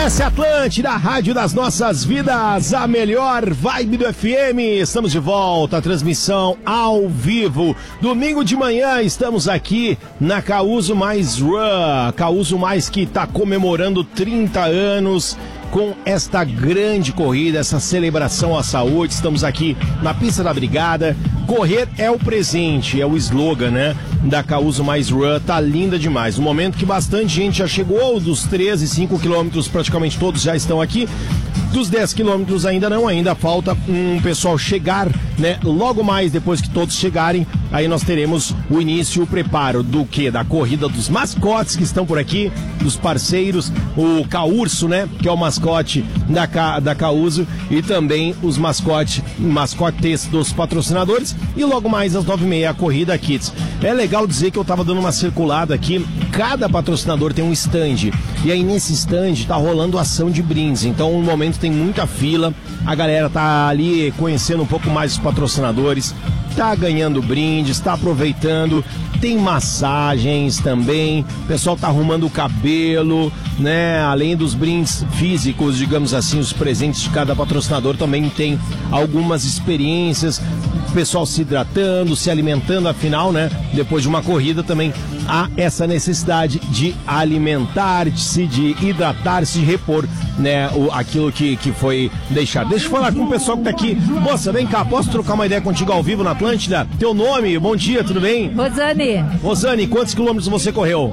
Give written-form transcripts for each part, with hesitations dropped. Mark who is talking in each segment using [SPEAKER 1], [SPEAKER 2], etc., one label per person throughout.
[SPEAKER 1] Essa é Atlântida, a rádio das nossas vidas, a melhor vibe do FM. Estamos de volta, a transmissão ao vivo. Domingo de manhã estamos aqui na Causo Mais Run. Causo Mais que está comemorando 30 anos com esta grande corrida, essa celebração à saúde. Estamos aqui na pista da Brigada. Correr é o presente, é o slogan, né, da Causo Mais Run. Tá linda demais. No momento que bastante gente já chegou, dos 13, 5 quilômetros, praticamente todos já estão aqui. Dos 10 quilômetros ainda não, ainda falta um pessoal chegar, né? Logo mais, depois que todos chegarem, aí nós teremos o início, o preparo do quê? Da corrida dos mascotes que estão por aqui, dos parceiros, o Caurso, né? Que é o mascote da Causo, e também os mascotes dos patrocinadores, e logo mais às 9h30 a corrida Kids. É legal dizer que eu tava dando uma circulada aqui, cada patrocinador tem um stand, e aí nesse stand tá rolando ação de brindes, então no momento tem muita fila, a galera tá ali conhecendo um pouco mais os patrocinadores, tá ganhando brindes, tá aproveitando, tem massagens também, o pessoal tá arrumando o cabelo, né? Além dos brindes físicos, digamos assim, os presentes de cada patrocinador, também tem algumas experiências, o pessoal se hidratando, se alimentando, afinal, né? Depois de uma corrida também há essa necessidade de alimentar-se, de hidratar-se, de repor, né, aquilo que foi deixado. Deixa eu falar com o pessoal que tá aqui. Moça, vem cá, posso trocar uma ideia contigo ao vivo na Atlântida? Teu nome, bom dia, tudo bem?
[SPEAKER 2] Rosane.
[SPEAKER 1] Rosane, quantos quilômetros você correu?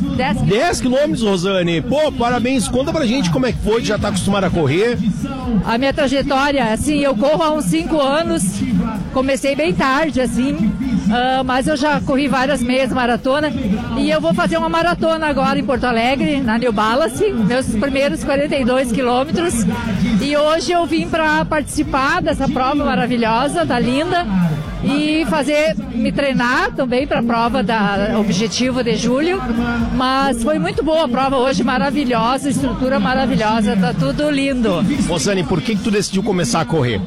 [SPEAKER 1] 10 quilômetros, Rosane. Pô, parabéns. Conta pra gente como é que foi, já tá acostumada a correr.
[SPEAKER 2] A minha trajetória, assim, eu corro há uns 5 anos. Comecei bem tarde, assim, mas eu já corri várias meias maratona. E eu vou fazer uma maratona agora em Porto Alegre, na New Balance, meus primeiros 42 quilômetros. E hoje eu vim para participar dessa prova maravilhosa, da Linda, e me treinar também para a prova da Objetivo de Julho. Mas foi muito boa a prova hoje, maravilhosa, estrutura maravilhosa, tá tudo lindo.
[SPEAKER 1] Rosane, por que tu decidiu começar a correr?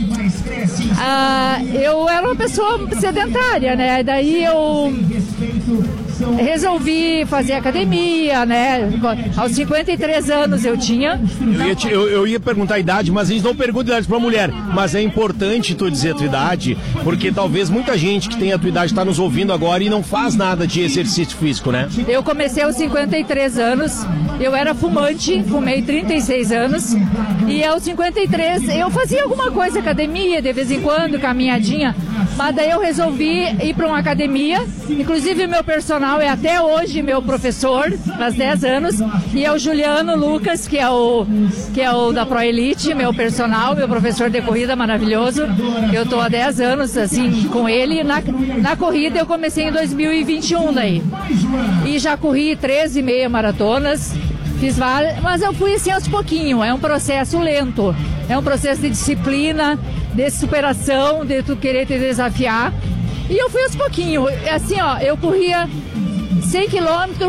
[SPEAKER 2] Eu era uma pessoa sedentária, né? Daí eu resolvi fazer academia, né? Aos 53 anos eu tinha.
[SPEAKER 1] Eu ia perguntar a idade, mas a gente não pergunta a idade pra mulher. Mas é importante tu dizer a tua idade, porque talvez muita gente que tem a tua idade está nos ouvindo agora e não faz nada de exercício físico, né?
[SPEAKER 2] Eu comecei aos 53 anos, eu era fumante, fumei 36 anos, e aos 53 eu fazia alguma coisa, academia, de vez em quando, caminhadinha, mas daí eu resolvi ir para uma academia. Inclusive meu personal é até hoje meu professor, faz 10 anos, e é o Juliano Lucas, que é o da Pro Elite, meu personal, meu professor de corrida maravilhoso. Eu tô há 10 anos assim com ele. Na corrida eu comecei em 2021 daí, e já corri 13,5 maratonas, fiz várias, mas eu fui assim aos pouquinhos. É um processo lento, é um processo de disciplina, de superação, de tu querer te desafiar. E eu fui aos pouquinhos, assim, ó, eu corria 100 quilômetros,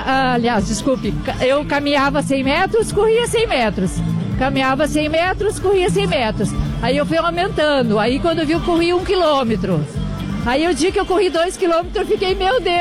[SPEAKER 2] eu caminhava 100 metros, corria 100 metros. Caminhava 100 metros, corria 100 metros. Aí eu fui aumentando, aí quando eu vi eu corri 1 quilômetro. Aí o dia que eu corri 2 quilômetros, eu fiquei, meu Deus,